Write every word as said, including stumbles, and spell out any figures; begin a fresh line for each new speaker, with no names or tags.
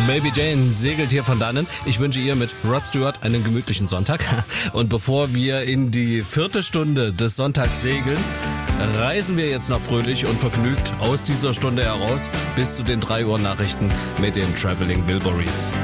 Baby Jane segelt hier von dannen. Ich wünsche ihr mit Rod Stewart einen gemütlichen Sonntag. Und bevor wir in die vierte Stunde des Sonntags segeln, reisen wir jetzt noch fröhlich und vergnügt aus dieser Stunde heraus bis zu den drei Uhr Nachrichten mit den Traveling Wilburys.